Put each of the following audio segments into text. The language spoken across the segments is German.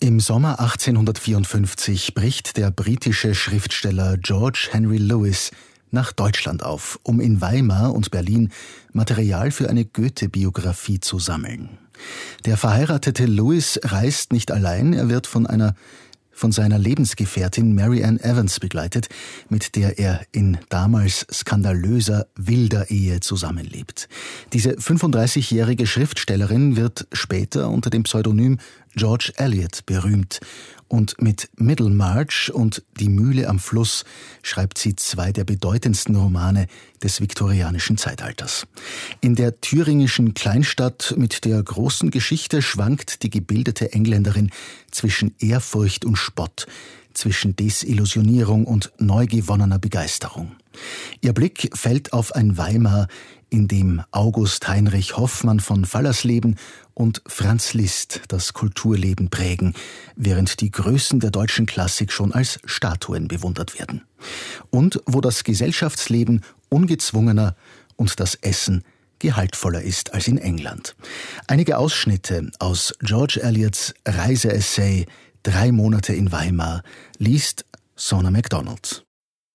Im Sommer 1854 bricht der britische Schriftsteller George Henry Lewes nach Deutschland auf, um in Weimar und Berlin Material für eine Goethe-Biografie zu sammeln. Der verheiratete Lewis reist nicht allein, er wird von seiner Lebensgefährtin Mary Ann Evans begleitet, mit der er in damals skandalöser, wilder Ehe zusammenlebt. Diese 35-jährige Schriftstellerin wird später unter dem Pseudonym George Eliot berühmt und mit Middlemarch und Die Mühle am Fluss schreibt sie zwei der bedeutendsten Romane des viktorianischen Zeitalters. In der thüringischen Kleinstadt mit der großen Geschichte schwankt die gebildete Engländerin zwischen Ehrfurcht und Spott, zwischen Desillusionierung und neu gewonnener Begeisterung. Ihr Blick fällt auf ein Weimar, in dem August Heinrich Hoffmann von Fallersleben und Franz Liszt das Kulturleben prägen, während die Größen der deutschen Klassik schon als Statuen bewundert werden. Und wo das Gesellschaftsleben ungezwungener und das Essen gehaltvoller ist als in England. Einige Ausschnitte aus George Eliots Reiseessay 3 Monate in Weimar liest Sona MacDonald.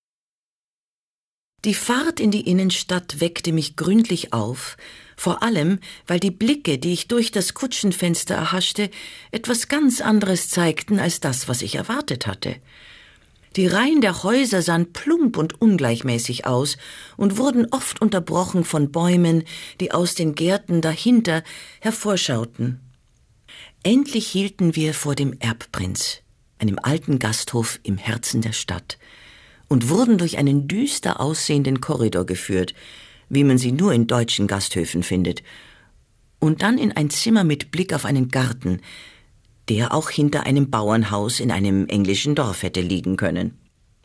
Die Fahrt in die Innenstadt weckte mich gründlich auf, vor allem, weil die Blicke, die ich durch das Kutschenfenster erhaschte, etwas ganz anderes zeigten als das, was ich erwartet hatte. Die Reihen der Häuser sahen plump und ungleichmäßig aus und wurden oft unterbrochen von Bäumen, die aus den Gärten dahinter hervorschauten. Endlich hielten wir vor dem Erbprinz, einem alten Gasthof im Herzen der Stadt, und wurden durch einen düster aussehenden Korridor geführt, wie man sie nur in deutschen Gasthöfen findet, und dann in ein Zimmer mit Blick auf einen Garten, der auch hinter einem Bauernhaus in einem englischen Dorf hätte liegen können.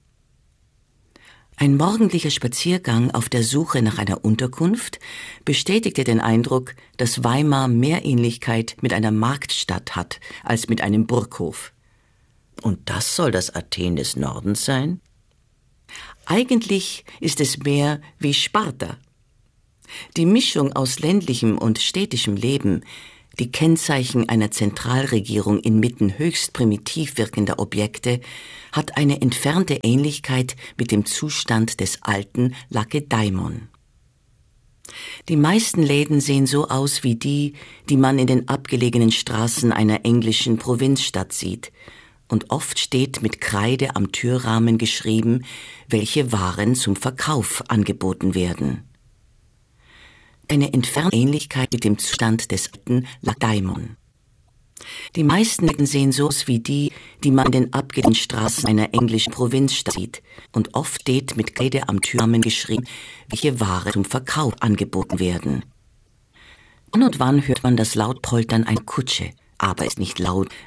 Ein morgendlicher Spaziergang auf der Suche nach einer Unterkunft bestätigte den Eindruck, dass Weimar mehr Ähnlichkeit mit einer Marktstadt hat als mit einem Burghof. Und das soll das Athen des Nordens sein? Eigentlich ist es mehr wie Sparta. Die Mischung aus ländlichem und städtischem Leben, die Kennzeichen einer Zentralregierung inmitten höchst primitiv wirkender Objekte, hat eine entfernte Ähnlichkeit mit dem Zustand des alten Lakedaimon. Die meisten Läden sehen so aus wie die man in den abgelegenen Straßen einer englischen Provinzstadt sieht, und oft steht mit Kreide am Türrahmen geschrieben, welche Waren zum Verkauf angeboten werden. Eine entfernte Ähnlichkeit mit dem Zustand des alten Lakedaimon. Die meisten Läden sehen so aus wie die man in den abgelegenen Straßen einer englischen Provinzstadt sieht, und oft steht mit Kreide am Türrahmen geschrieben, welche Waren zum Verkauf angeboten werden. Wann und wann hört man das Lautpoltern einer Kutsche, aber ist nicht laut,